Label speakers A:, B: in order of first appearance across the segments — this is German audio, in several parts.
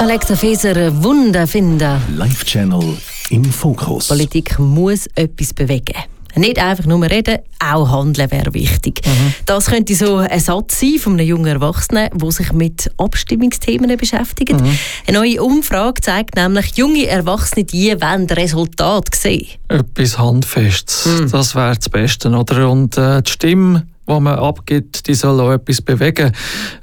A: Alexa Feser, Wunderfinder.
B: Live-Channel im Fokus.
A: Politik muss etwas bewegen. Nicht einfach nur reden, auch handeln wäre wichtig. Das könnte so ein Satz sein von einem jungen Erwachsenen, der sich mit Abstimmungsthemen beschäftigt. Eine neue Umfrage zeigt nämlich, junge Erwachsene, die wollen Resultate sehen.
C: Etwas Handfestes, das wäre das Beste, oder? Und die Stimme, die man abgibt, die soll auch etwas bewegen.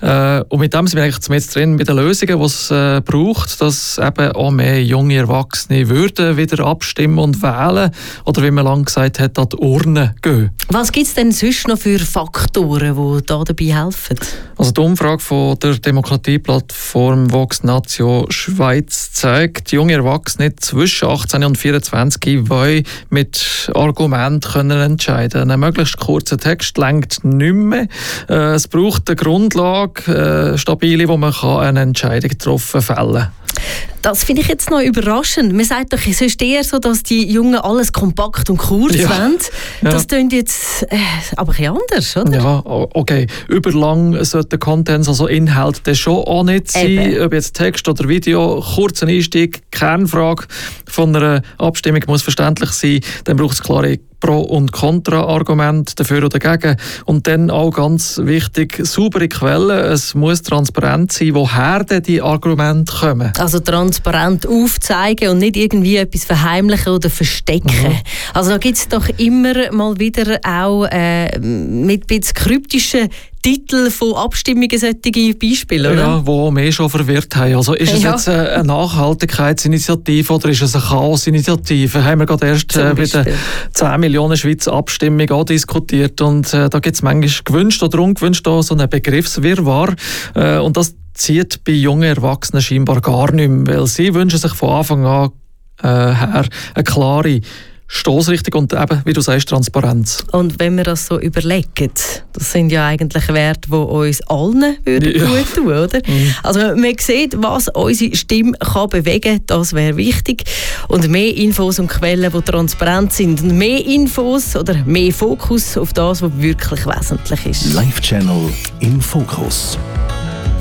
C: Und mit dem sind wir eigentlich jetzt drin bei den Lösungen, die es braucht, dass eben auch mehr junge Erwachsene würden wieder abstimmen und wählen oder wie man lange gesagt hat, an die Urne gehen.
A: Was gibt es denn sonst noch für Faktoren, die da dabei helfen?
C: Also die Umfrage von der Demokratieplattform Vox Natio Schweiz zeigt, junge Erwachsene zwischen 18 und 24 wollen mit Argumenten entscheiden können. Ein möglichst kurzer Text reicht nicht mehr. Es braucht eine Grundlage, stabile, wo man eine Entscheidung getroffen fällen kann.
A: Das finde ich jetzt noch überraschend. Man sagt doch, es ist eher so, dass die Jungen alles kompakt und kurz wollen. Das klingt jetzt aber ein bisschen anders, oder?
C: Ja, okay. Überlang sollte der Content, also Inhalt, das schon auch nicht sein. Ob jetzt Text oder Video, kurzer Einstieg, Kernfrage von einer Abstimmung muss verständlich sein. Dann braucht es klare Pro- und Kontra-Argumente dafür oder dagegen. Und dann auch ganz wichtig, saubere Quellen. Es muss transparent sein, woher denn die Argumente kommen.
A: Also transparent aufzeigen und nicht irgendwie etwas verheimlichen oder verstecken. Also da gibt es doch immer mal wieder auch mit ein bisschen kryptischen Titel von Abstimmungen solche Beispiele, oder?
C: Ja, die mehr schon verwirrt haben. Also ist es jetzt eine Nachhaltigkeitsinitiative oder ist es eine Chaosinitiative? Haben wir gerade erst bei der 10 Millionen Schweizer Abstimmung auch diskutiert. Und da gibt es manchmal gewünscht oder ungewünscht auch so einen Begriffswirrwarr. Und das zieht bei jungen Erwachsenen scheinbar gar nicht mehr, weil sie wünschen sich von Anfang an her eine klare Stossrichtung und eben, wie du sagst, Transparenz.
A: Und wenn wir das so überlegen, das sind ja eigentlich Werte, die uns allen gut tun, oder? Also man sieht, was unsere Stimme kann bewegen, das wäre wichtig. Und mehr Infos und Quellen, die transparent sind. Und mehr Infos oder mehr Fokus auf das, was wirklich wesentlich ist.
B: Live-Channel im Fokus.